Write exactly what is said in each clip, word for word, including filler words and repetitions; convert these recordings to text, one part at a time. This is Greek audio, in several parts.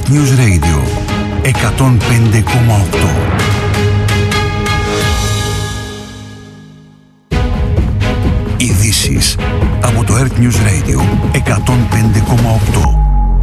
Earth News Radio εκατόν πέντε κόμμα οκτώ. Ειδήσεις από το Earth News Radio εκατόν πέντε κόμμα οκτώ.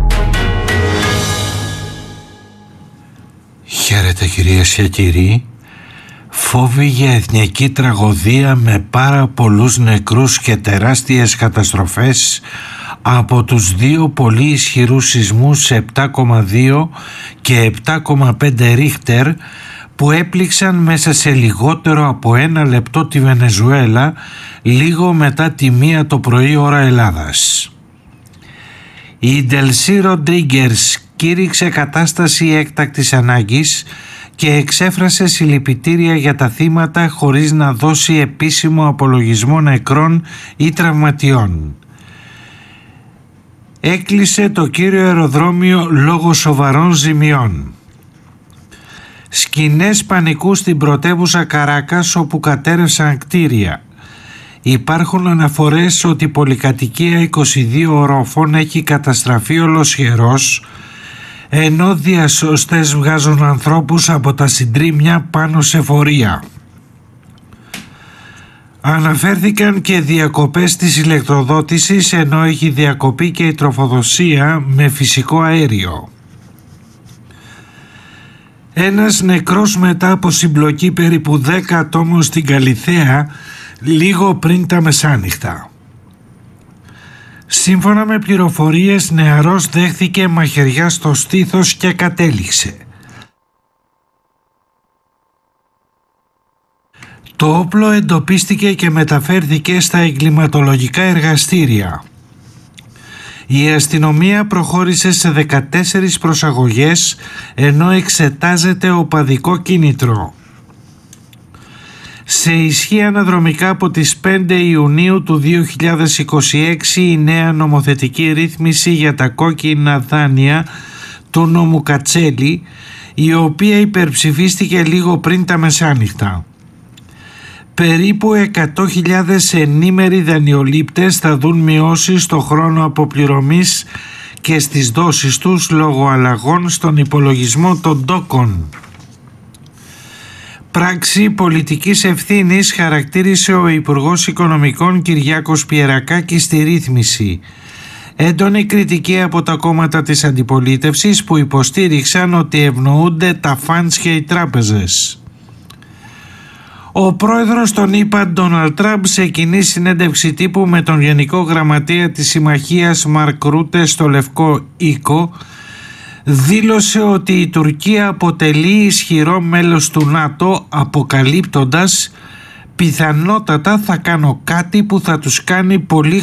Χαίρετε κυρίες και κύριοι. Φόβοι για εθνική τραγωδία με πάρα πολλούς νεκρούς και τεράστιες καταστροφές από τους δύο πολύ ισχυρούς σεισμούς επτά κόμμα δύο και επτά κόμμα πέντε ρίχτερ που έπληξαν μέσα σε λιγότερο από ένα λεπτό τη Βενεζουέλα λίγο μετά τη μία το πρωί ώρα Ελλάδας. Η Ντελσί Ροντρίγκερς κήρυξε κατάσταση έκτακτης ανάγκης και εξέφρασε συλληπιτήρια για τα θύματα χωρίς να δώσει επίσημο απολογισμό νεκρών ή τραυματιών. Έκλεισε το κύριο αεροδρόμιο λόγω σοβαρών ζημιών. Σκηνές πανικού στην πρωτεύουσα Καράκας όπου κατέρευσαν κτίρια. Υπάρχουν αναφορές ότι η πολυκατοικία είκοσι δύο ορόφων έχει καταστραφεί ολοσχερός, ενώ διασώστες βγάζουν ανθρώπους από τα συντρίμμια πάνω σε φορεία. Αναφέρθηκαν και διακοπές της ηλεκτροδότησης, ενώ έχει διακοπεί και η τροφοδοσία με φυσικό αέριο. Ένας νεκρός μετά από συμπλοκή περίπου δέκα ατόμων στην Καλιθέα λίγο πριν τα μεσάνυχτα. Σύμφωνα με πληροφορίες, νεαρός δέχθηκε μαχαιριά στο στήθος και κατέληξε. Το όπλο εντοπίστηκε και μεταφέρθηκε στα εγκληματολογικά εργαστήρια. Η αστυνομία προχώρησε σε δεκατέσσερις προσαγωγές, ενώ εξετάζεται οπαδικό κίνητρο. Σε ισχύ αναδρομικά από τις πέντε Ιουνίου του δύο χιλιάδες είκοσι έξι η νέα νομοθετική ρύθμιση για τα κόκκινα δάνεια του νόμου Κατσέλη, η οποία υπερψηφίστηκε λίγο πριν τα μεσάνυχτα. Περίπου εκατό χιλιάδες ενήμεροι δανειολήπτες θα δουν μειώσεις στο χρόνο αποπληρωμής και στις δόσεις τους λόγω αλλαγών στον υπολογισμό των τόκων. Πράξη πολιτικής ευθύνης χαρακτήρισε ο Υπουργός Οικονομικών Κυριάκος Πιερακάκης στη ρύθμιση. Έντονη κριτική από τα κόμματα της αντιπολίτευσης που υποστήριξαν ότι ευνοούνται τα φαντς και οι τράπεζες. Ο πρόεδρος των ΗΠΑ Ντόναλντ Τραμπ σε κοινή συνέντευξη τύπου με τον Γενικό Γραμματεία της Συμμαχίας Μαρκ Ρούτε στο Λευκό Οίκο δήλωσε ότι η Τουρκία αποτελεί ισχυρό μέλος του ΝΑΤΟ, αποκαλύπτοντας «πιθανότατα θα κάνω κάτι που θα τους κάνει πολύ